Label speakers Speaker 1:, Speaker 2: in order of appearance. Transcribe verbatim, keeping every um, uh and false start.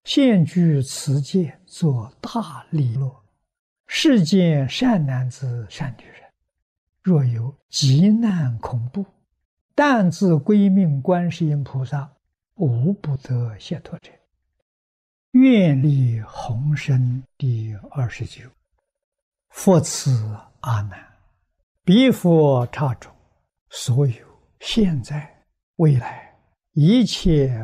Speaker 1: 现居此界，作大利乐。世间善男子、善女人，若有急难恐怖，但自归命观世音菩萨，无不得解脱者。愿力宏生第二十九。复次阿难，彼佛刹中，所有现在未来一切